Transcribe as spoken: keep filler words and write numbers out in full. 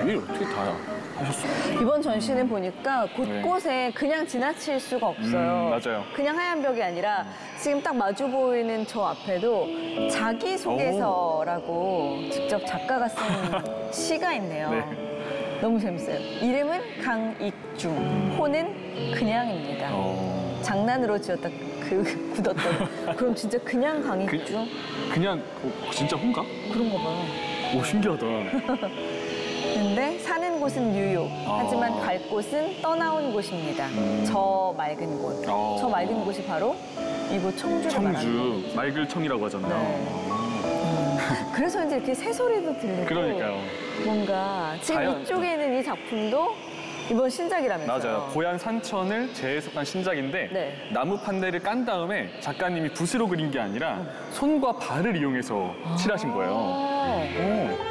왜 어떻게 다 하셨어요? 이번 전시는 보니까 곳곳에 네. 그냥 지나칠 수가 없어요. 음, 맞아요. 그냥 하얀 벽이 아니라 지금 딱 마주 보이는 저 앞에도 자기소개서라고 직접 작가가 쓴 시가 있네요. 네. 너무 재밌어요. 이름은 강익중, 호는 그냥입니다. 어... 장난으로 지었다 그 굳었던. 그럼 진짜 그냥 강익중? 그냥 어, 진짜 혼가? 그런가 봐요. 오, 신기하다. 근데 사는 곳은 뉴욕, 아. 하지만 갈 곳은 떠나온 곳입니다. 음. 저 맑은 곳. 아. 저 맑은 곳이 바로 이곳 청주를 말하는 거예요. 청주, 맑을청이라고 하잖아요. 네. 음. 그래서 이제 이렇게 새소리도 들리고 그러니까요. 뭔가 지금 자연. 이쪽에 있는 이 작품도 이번 신작이라면서요. 맞아요. 고향 산천을 재해석한 신작인데 네. 나무 판넬을 깐 다음에 작가님이 붓으로 그린 게 아니라 손과 발을 이용해서 칠하신 거예요. 아. 오.